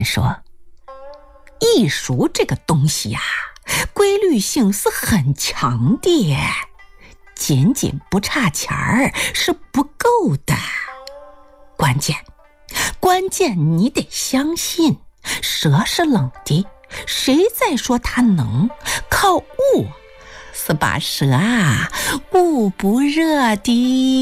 说，艺术这个东西呀，规律性是很强的，仅仅不差钱儿是不够的。关键你得相信，蛇是冷的，谁在说它能？靠悟是把蛇捂不热的。